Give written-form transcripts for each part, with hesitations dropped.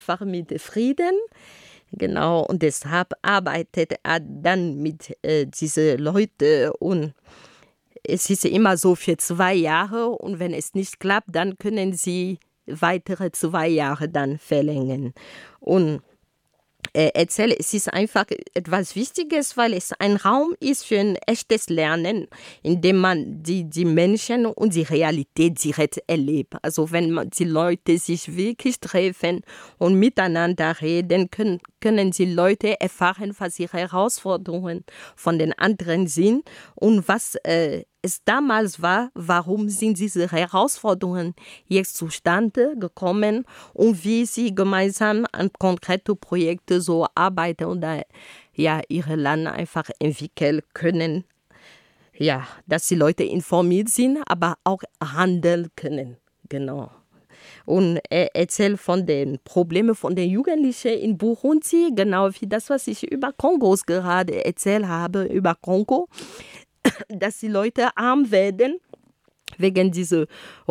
einfach mit Frieden. Genau, und deshalb arbeitet er dann mit diesen Leuten und es ist immer so für 2 Jahre und wenn es nicht klappt, dann können sie weitere 2 Jahre dann verlängern. Und erzähle, es ist einfach etwas Wichtiges, weil es ein Raum ist für ein echtes Lernen, in dem man die Menschen und die Realität direkt erlebt. Also wenn die Leute sich wirklich treffen und miteinander reden, können die Leute erfahren, was ihre Herausforderungen von den anderen sind und was es damals war, warum sind diese Herausforderungen jetzt zustande gekommen und wie sie gemeinsam an konkrete Projekte so arbeiten und ihre Land einfach entwickeln können. Ja, dass die Leute informiert sind, aber auch handeln können. Genau. Und er erzählt von den Problemen von den Jugendlichen in Burundi, genau wie das, was ich über Kongos gerade erzählt habe, über Kongo, dass die Leute arm werden wegen dieser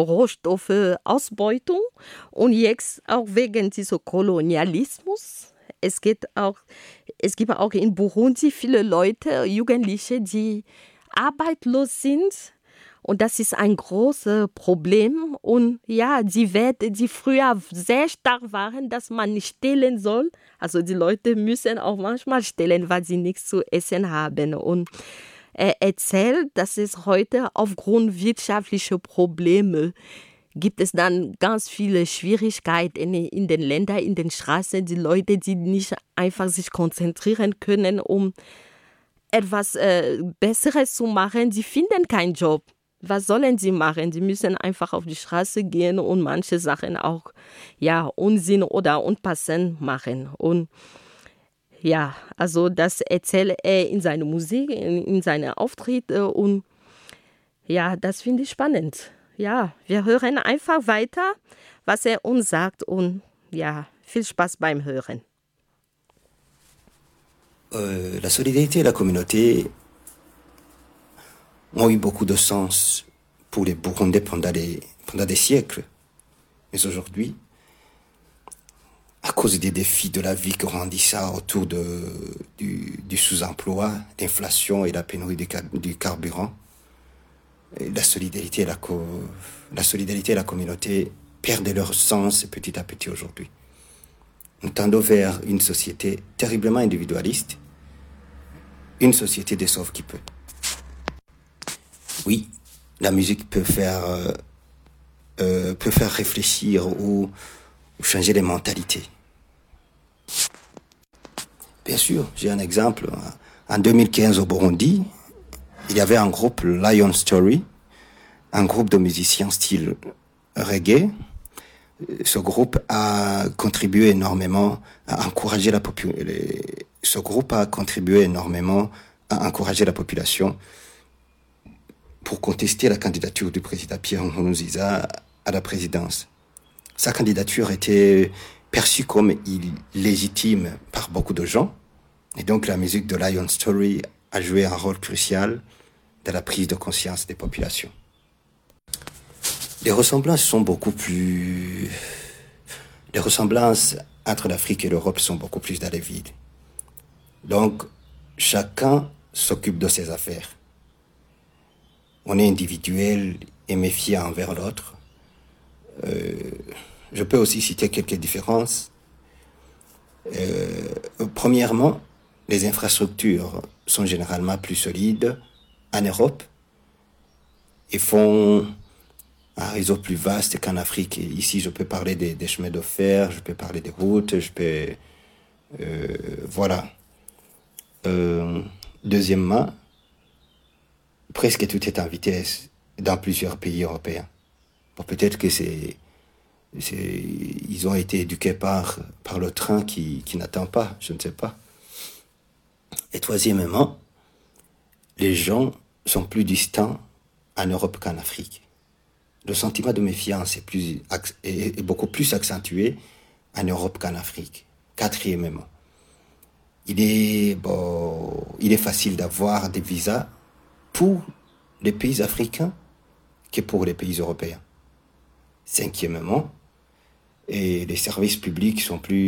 Rohstoffausbeutung und jetzt auch wegen dieser Kolonialismus. Es gibt auch in Burundi viele Leute, Jugendliche, die arbeitslos sind. Und das ist ein großes Problem. Und ja, die früher sehr stark waren, dass man nicht stehlen soll. Also die Leute müssen auch manchmal stehlen, weil sie nichts zu essen haben. Und er erzählt, dass es heute aufgrund wirtschaftlicher Probleme gibt es dann ganz viele Schwierigkeiten in den Ländern, in den Straßen, die Leute, die nicht einfach sich konzentrieren können, um etwas Besseres zu machen, die finden keinen Job. Was sollen sie machen? Sie müssen einfach auf die Straße gehen und manche Sachen auch Unsinn oder unpassend machen. Und ja, also das erzählt er in seiner Musik, in seinen Auftritten und ja, das finde ich spannend. Ja, wir hören einfach weiter, was er uns sagt und ja, viel Spaß beim Hören. La solidarité et la communauté ont eu beaucoup de sens pour les Burundais pendant des siècles. Mais aujourd'hui, à cause des défis de la vie grandissant autour du sous-emploi, l'inflation et la pénurie du carburant, la solidarité et la communauté perdent leur sens petit à petit aujourd'hui. Nous tendons vers une société terriblement individualiste, une société des sauves qui peut. Oui, la musique peut faire réfléchir ou changer les mentalités. Bien sûr, j'ai un exemple. En 2015 au Burundi, il y avait un groupe Lion Story, un groupe de musiciens style reggae. Ce groupe a contribué énormément à encourager la population pour contester la candidature du président Pierre Nkurunziza à la présidence. Sa candidature était perçue comme illégitime par beaucoup de gens. Et donc la musique de Lion Story a joué un rôle crucial dans la prise de conscience des populations. Les ressemblances entre l'Afrique et l'Europe sont beaucoup plus dans les villes. Donc, chacun s'occupe de ses affaires. On est individuel et méfiant envers l'autre. Je peux aussi citer quelques différences. Premièrement, les infrastructures sont généralement plus solides en Europe et font un réseau plus vaste qu'en Afrique. Ici, je peux parler des chemins de fer, je peux parler des routes, voilà. Deuxièmement, presque tout est en vitesse dans plusieurs pays européens. Bon, peut-être que ils ont été éduqués par le train qui n'attend pas, je ne sais pas. Et troisièmement, les gens sont plus distants en Europe qu'en Afrique. Le sentiment de méfiance est beaucoup plus accentué en Europe qu'en Afrique. Quatrièmement, il est facile d'avoir des visas pour les pays africains que pour les pays européens. Cinquièmement, et les services publics sont plus